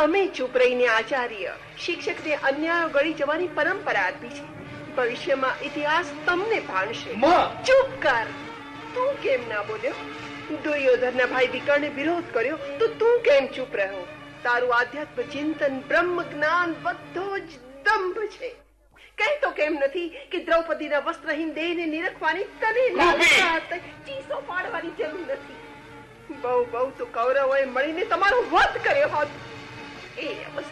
તમે ચૂપ રહીને આચાર્ય શિક્ષકને અન્યાયો ગળી જવાની પરંપરા આપી છે. ભવિષ્યમાં ઇતિહાસ તમને ભાણશે. ચૂપ કર. તું કેમ ના બોલ્યો? દુર્યોધનના ભાઈ વિકર્ણે વિરોધ કર્યો તો તું કેમ ચૂપ રહ્યો? તારું આધ્યાત્મ ચિંતન બ્રહ્મ જ્ઞાન બધો જ દંભ છે. કહેતો કેમ નથી કે દ્રૌપદીના વસ્ત્રહીન દેહને નિરખવાની તને લાલસા ચીસો પાડવાની જરૂર નથી. બહુ બહુ તો કૌરવોએ મળીને તમારો વધ કર્યો હોત. એ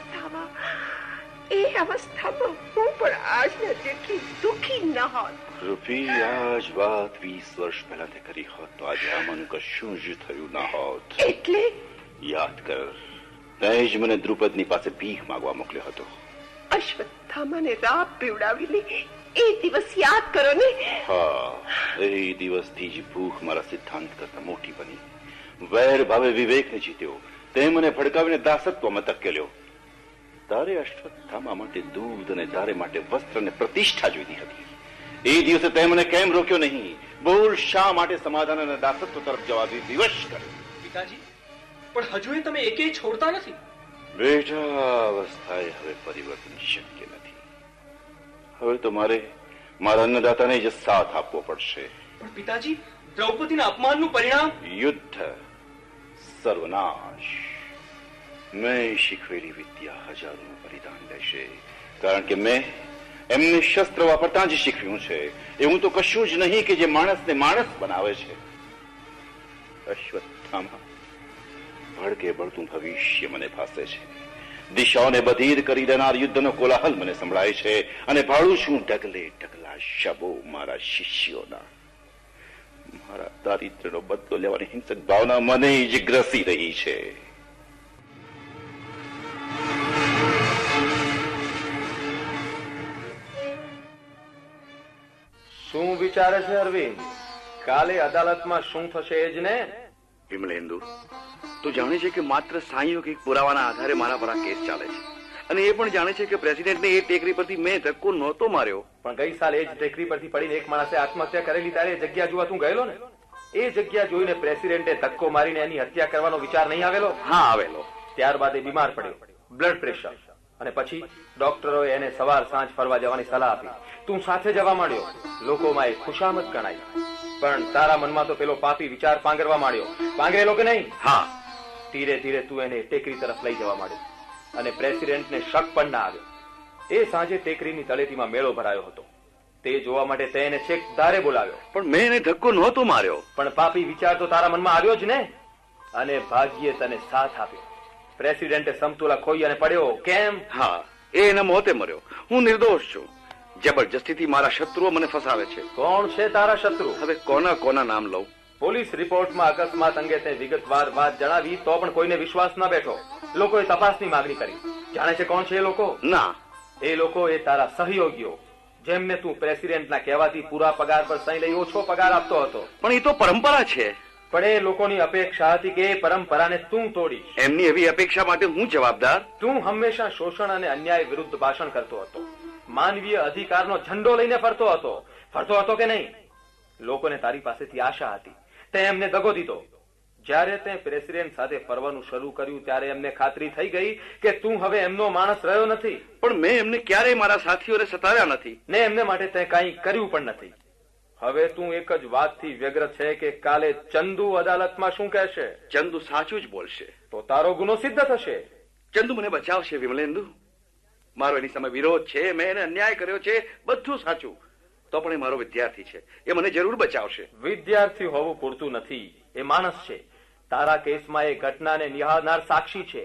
અવસ્થામાં હું પણ આજના જેટલી દુઃખી ન હોત. રૂપી, આજ વાત 20 વર્ષ પહેલા તે કરી હોત તો આજે આમાંનું કશું જ થયું ન હોત. એટલે યાદ કર, તે જ મને દ્રુપદની પાસે ભીખ માંગવા મોકલ્યો હતો. અશ્વત્થામાને રાપ પીવડાવેલી એ દિવસ યાદ કરો ને. હા, એ દિવસથી જ ભૂખ મારા સિદ્ધાંત કરતા મોટી બની. વૈર ભાવે વિવેકને જીત્યો. તે મને ભડકાવીને દાસત્વમાં ધકેલ્યો. તારે અશ્વત્થામા માટે દૂધ અને તારે માટે વસ્ત્ર અને પ્રતિષ્ઠા જોઈતી હતી. એ દિવસે તે મને કેમ રોક્યો નહીં? બોલ, શા માટે સમાધાન અને દાસત્વ તરફ જવા વિવશ કર્યો? પિતાજી, પણ હજુ એ તમે એકેય છોડતા નથી. બેટા, અવસ્થાએ હવે પરિવર્તન શક્ય નથી. હવે તો મારે મારા અન્નદાતાને જ સાથ આપવો પડશે. પણ પિતાજી, દ્રૌપદીના અપમાનનું પરિણામ યુદ્ધ, સર્વનાશ. મેં શીખવેલી વિદ્યા હજારોનું બલિદાન લેશે, કારણ કે મેં એમને શસ્ત્ર વાપરતા જ શીખવ્યું છે. એવું તો કશું જ નહીં કે જે માણસને માણસ બનાવે છે. અશ્વત્થામા, ભડકે બળતું ભવિષ્ય મને ફાસે છે. દિશાઓને બધિર કરી દેનાર યુદ્ધનો કોલાહલ મને સંભળાય છે અને ભાળું છું ઢગલે ઢગલા શબો મારા શિષ્યોના. મારા દારિદ્ર્યનો બદલો લેવાની હિંસક ભાવના મને જ ગ્રસી રહી છે. શું વિચારે છે અરવિંદ? કાલે અદાલતમાં શું થશે એ જ ને? વિમલેન્દુ, તું જાણે છે કે માત્ર સાંયોગિક પુરાવાના આધારે મારા પર આ કેસ ચાલે છે, અને એ પણ જાણે છે કે પ્રેસિડેન્ટને એ ટેકરી પરથી મેં ધક્કો નહોતો માર્યો. પણ ગઈ સાલ એ જ ટેકરી પરથી પડીને એક માણસે આત્મહત્યા કરેલી ત્યારે એ જગ્યા જોવા તું ગયેલો ને? એ જગ્યા જોઈને પ્રેસિડેન્ટે ધક્કો મારીને એની હત્યા કરવાનો વિચાર નહીં આવેલો? હા, આવેલો. ત્યારબાદ એ બીમાર પડ્યો, બ્લડ પ્રેશર, અને પછી ડોક્ટરોએ એને સવાર સાંજ ફરવા જવાની સલાહ આપી. તું સાથે જવા માંડ્યો. લોકોમાં એ ખુશામત ગણાય. પણ તારા મનમાં તો પેલો પાપી વિચાર પાંગરવા માંડ્યો. પાંગરેલો કે નહીં? હા. ધીરે ધીરે તું એને ટેકરી તરફ લઈ જવા માંડ્યો, અને પ્રેસિડેન્ટને શક પણ ના આવ્યો. એ સાંજે ટેકરીની તળેટીમાં મેળો ભરાયો હતો. તે જોવા માટે તેને છેક દારે બોલાવ્યો. પણ મેં એને ધક્કો નહોતો માર્યો. પણ પાપી વિચાર તો તારા મનમાં આવ્યો જ ને, અને ભાગ્યે તને સાથ આપ્યો. પ્રેસિડેન્ટે સમતુલા ખોઈ અને પડ્યો. કેમ? હા, એ એના મોતે મર્યો. હું નિર્દોષ છું. જબરજસ્તીથી મારા શત્રુઓ મને ફસાવે છે. કોણ છે તારા શત્રુ? હવે કોના કોના નામ લઉં? પોલીસ રિપોર્ટમાં અકસ્માત અંગે તે વિગતવાર વાત જણાવી તો પણ કોઈને વિશ્વાસ ન બેઠો. લોકોએ તપાસની માંગણી કરી. જાણે છે કોણ છે એ લોકો? ના. એ લોકો એ તારા સહયોગીઓ, જેમને તું પ્રેસિડેન્ટના કહેવાથી પૂરા પગાર પર સહી લઈ ઓછો પગાર આપતો હતો. પણ એ તો પરંપરા છે. પણ એ લોકોની અપેક્ષા હતી કે એ પરંપરાને તું તોડીશ. એમની એવી અપેક્ષા માટે હું જવાબદાર? તું હંમેશા શોષણ અને અન્યાય વિરુદ્ધ ભાષણ કરતો હતો. માનવીય અધિકારનો ઝંડો લઈને ફરતો હતો કે નહીં? લોકોને તારી પાસેથી આશા હતી. તે એમને દગો દીધો. જ્યારે તે પ્રેસિડેન્ટ સાથે ફરવાનું શરૂ કર્યું ત્યારે એમને ખાતરી થઈ ગઈ કે તું હવે એમનો માણસ રહ્યો નથી. પણ મેં એમને ક્યારેય મારા સાથીઓને સતાવ્યા નથી, ને એમને માટે તે કંઈ કર્યું પણ નથી. હવે તું એક જ વાતથી વ્યગ્ર છે કે કાલે ચંદુ અદાલતમાં શું કહેશે? ચંદુ સાચું જ બોલશે. તો તારો ગુનો સિદ્ધ થશે. ચંદુ મને બચાવશે વિમલેન્દુ. મારો એની સામે વિરોધ છે, મેં એને અન્યાય કર્યો છે, બધું સાચું. તો પણ એ મારો વિદ્યાર્થી છે, એ મને જરૂર બચાવશે. વિદ્યાર્થી હોવું પૂરતું નથી, એ માણસ છે. તારા કેસમાં એ ઘટનાને નિહાળનાર સાક્ષી છે.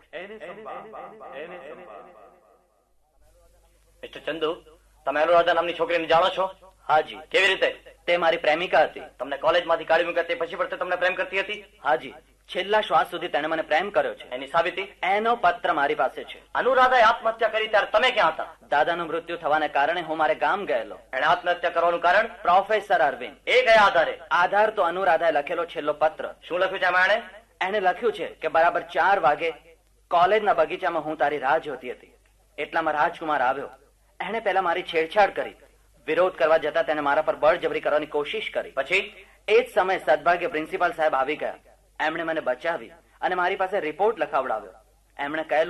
મિસ્ટર ચંદુ, તમે અનુરાધા નામની છોકરીને જાણો છો? હાજી. કેવી રીતે? તે મારી પ્રેમિકા હતી. તમને કોલેજમાંથી કાઢી મૂક્યા તે પછી પણ તમને પ્રેમ કરતી હતી? હાજી. છેલ્લા શ્વાસ સુધી તેણે મને પ્રેમ કર્યો છે. એની સાબિતી? એનો પત્ર મારી પાસે છે. અનુરાધાએ આત્મહત્યા કરી ત્યારે તમે ક્યાં હતા? દાદાનું મૃત્યુ થવાને કારણે હું મારે ગામ ગયેલો. એને આત્મહત્યા કરવાનું કારણ? પ્રોફેસર અરવિંદ. એ કયા આધારે? આધાર તો અનુરાધાએ લખેલો છેલ્લો પત્ર. શું લખ્યું છે એમાં? એને લખ્યું છે કે બરાબર 4 વાગે કોલેજના બગીચામાં હું તારી રાહ જોતી હતી. એટલામાં રાજકુમાર આવ્યો. એને પહેલા મારી છેડછાડ કરી. વિરોધ કરવા જતા તેને મારા પર બળજબરી કરવાની કોશિશ કરી. પછી એ જ સમયે સદભાગ્ય પ્રિન્સિપાલ સાહેબ આવી ગયા. એમણે મને બચાવી અને મારી પાસે રિપોર્ટ લખાવડાવ્યો. એમણે કહેલું